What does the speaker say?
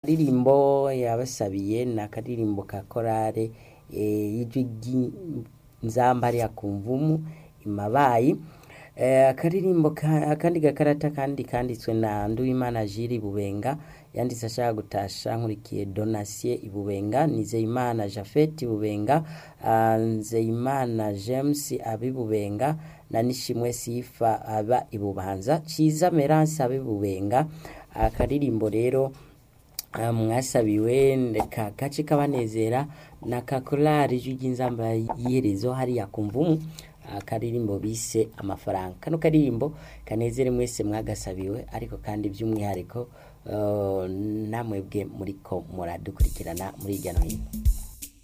akadirimbo yabasabiye na akadirimbo ka korale y'ijwi ry'inzamba ya kumvumu imabayi. Akaririmbo akandi gakarata kandi kanditswe na Nduwimana Jiri Bubenga, yanditse ashaka gutasha nkurikiye Donatien Ibubenga, Nizeyimana Jafet Ibubenga, Nzeyimana James Abibubenga na Nishimwe Sifa aba Ibubanza, Ciza Merance Abibubenga. Akaririmbo rero mwasabiwe ndeka gace kabanezera na kakorari y'inzamba yiherezo hari yakumvumu, akaririmbo bise amafaranga. Kano karirimbo kanezere mwese mwagasabiwe, ariko kandi by'umwihariko namwebwe muriko muradukurikirana muri hirya no hino.